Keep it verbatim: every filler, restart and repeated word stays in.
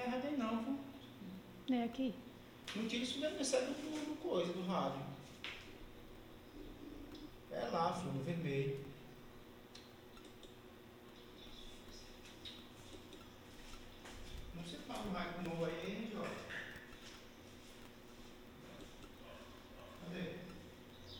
errado aí não, viu? É aqui. Não tira isso mesmo, isso é do, do coisa, do rádio. É lá, filho, no vermelho. Não sei qual é o rádio novo aí.